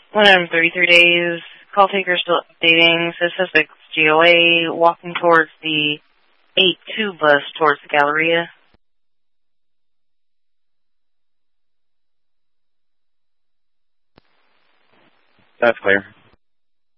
133 days. Call taker still updating. Says suspect GOA walking towards the 8-2 bus towards the Galleria. That's clear.